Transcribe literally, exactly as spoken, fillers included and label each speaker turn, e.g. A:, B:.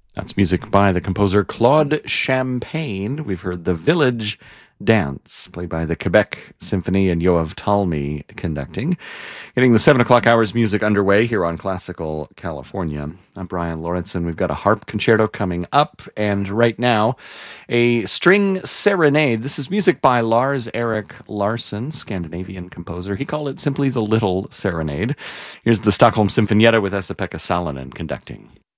A: That's music by the composer Claude Champagne. We've heard The Village Dance, played by the Quebec Symphony and Yoav Talmy conducting. Getting the seven o'clock hours music underway here on Classical California. I'm Brian Lawrenson. We've got a harp concerto coming up, and right now, a string serenade. This is music by Lars Erik Larsson, Scandinavian composer. He called it simply the Little Serenade. Here's the Stockholm Symphonietta with Esa-Pekka Salonen conducting.